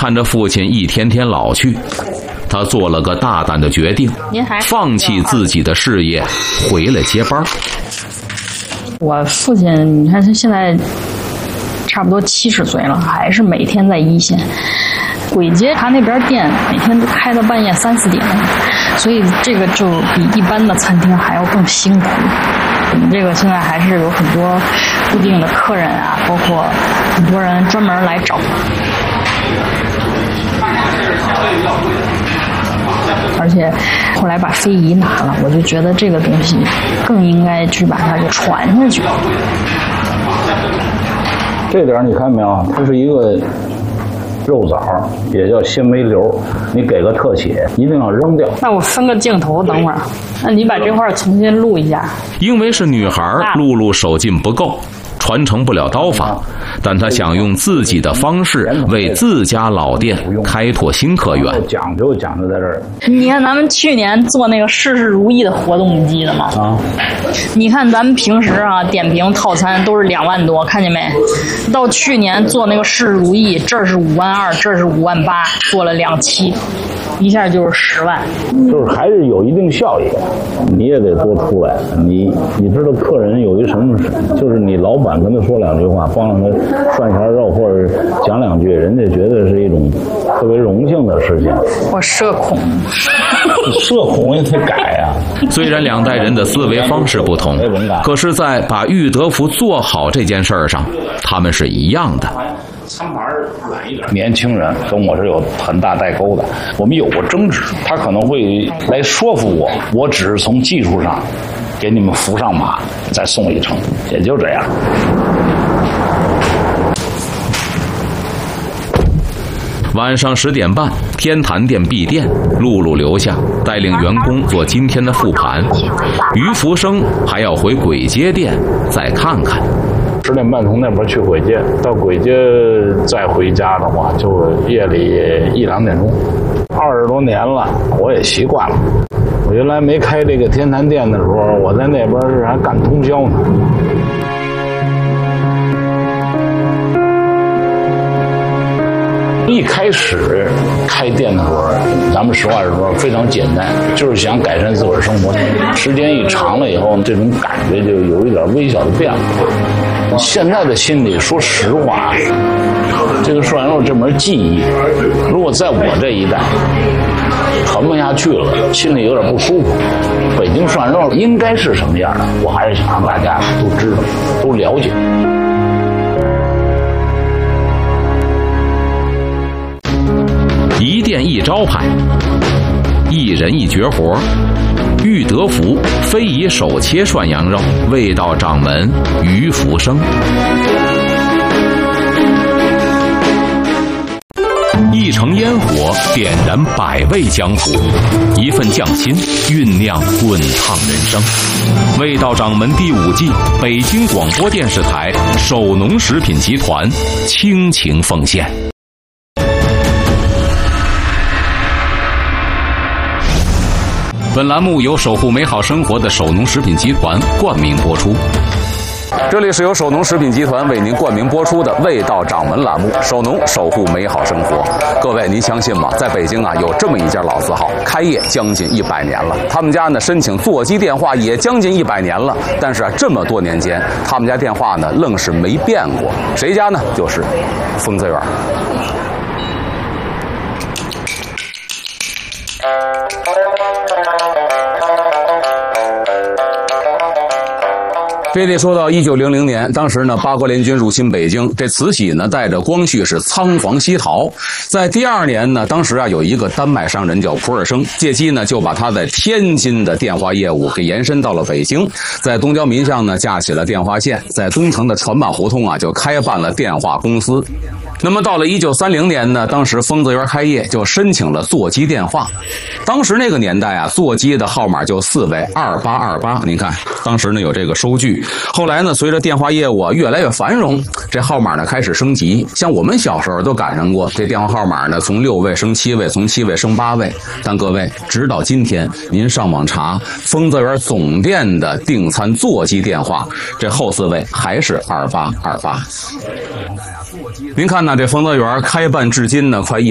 看着父亲一天天老去，他做了个大胆的决定，放弃自己的事业，回来接班。 我父亲，你看他现在差不多70岁了，还是每天在一线。簋街他那边店每天都开到半夜3、4点，所以这个就比一般的餐厅还要更辛苦。我们这个现在还是有很多固定的客人啊，包括很多人专门来找。而且后来把非遗拿了，我就觉得这个东西更应该去把它给传下去。 这点你看没有？它是一个肉枣，也叫纤维瘤，你给个特写，一定要扔掉。 那我分个镜头，等会儿。那你把这块重新录一下。 因为是女孩，露露手劲不够，传承不了刀法，但她想用自己的方式为自家老店开拓新客源。 讲究在这儿。 你看咱们去年做那个事事如意的活动，你记得吗？ 啊， 你看咱们平时啊点评套餐都是2万多，看见没？到去年做那个事事如意，这是5万2，这是5万8，做了2期，一下就是10万。 就是还是有一定效益，你也得多出来。你知道客人有一什么，就是你老板跟他说2句话，帮着他涮下肉或者讲2句，人家觉得是一种特别荣幸的事情。 我社恐， 社恐也得改啊。 虽然2代人的思维方式不同，可是在把裕德福做好这件事上，他们是一样的。 餐盘软一点。年轻人跟我是有很大代沟的，我们有过争执，他可能会来说服我，我只是从技术上给你们扶上马，再送一程，也就这样。 晚上10点半，天坛店闭店，露露留下带领员工做今天的复盘。于福生还要回簋街店再看看。 10点半从那边去簋街，到簋街再回家的话，就夜里1、2点钟。20多年了，我也习惯了。我原来没开这个天坛店的时候，我在那边是还赶通宵呢。一开始开店的时候，咱们实话实说非常简单，就是想改善自个儿生活。时间一长了以后，这种感觉就有一点微小的变化。现在的心里，说实话，这个涮羊肉这门技艺，如果在我这一代传不下去了，心里有点不舒服。北京涮羊肉应该是什么样的，我还是想让大家都知道，都了解。 一店一招牌，一人一绝活。裕德福非遗手切涮羊肉，味道掌门于福生。一城烟火点燃百味江湖，一份匠心酝酿滚烫人生。味道掌门第5季，北京广播电视台首农食品集团倾情奉献。本栏目由守护美好生活的首农食品集团冠名播出。这里是由首农食品集团为您冠名播出的味道掌门栏目，首农守护美好生活。各位，您相信吗？在北京啊，有这么一家老字号，开业将近100年了。他们家呢，申请座机电话也将近100年了，但是啊，这么多年间，他们家电话呢，愣是没变过。谁家呢？就是丰泽园。这得说到1900年，当时呢，八国联军入侵北京，这慈禧呢带着光绪是仓皇西逃。在第2年呢，当时啊有一个丹麦商人叫普尔生，借机呢就把他在天津的电话业务给延伸到了北京，在东交民巷呢架起了电话线，在东城的船马胡同啊就开办了电话公司。那么到了1930年呢，当时丰泽园开业，就申请了座机电话。当时那个年代啊，座机的号码就4位2828，您看当时呢有这个收据。后来呢，随着电话业务啊越来越繁荣，这号码呢开始升级。像我们小时候都赶上过，这电话号码呢从6位升7位，从7位升8位。但各位，直到今天，您上网查丰泽园总店的订餐座机电话，这后4位还是2828。您看呢，这丰泽园开办至今呢快